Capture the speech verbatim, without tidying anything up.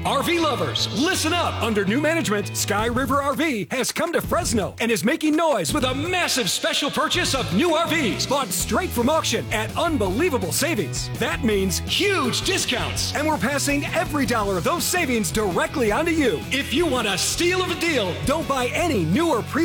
R V lovers, listen up. Under new management, Sky River R V has come to Fresno and is making noise with a massive special purchase of new R Vs bought straight from auction at unbelievable savings. That means huge discounts, and we're passing every dollar of those savings directly onto you. If you want a steal of a deal, don't buy any new or pre